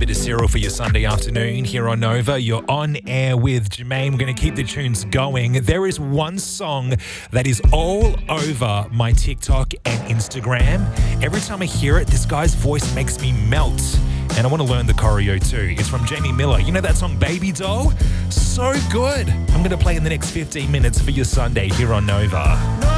to Cyril for your Sunday afternoon here on Nova. You're on air with Jermaine. We're going to keep the tunes going. There is one song that is all over my TikTok and Instagram. Every time I hear it, this guy's voice makes me melt. And I want to learn the choreo too. It's from Jamie Miller. You know that song Baby Doll? So good. I'm going to play in the next 15 minutes for your Sunday here on Nova.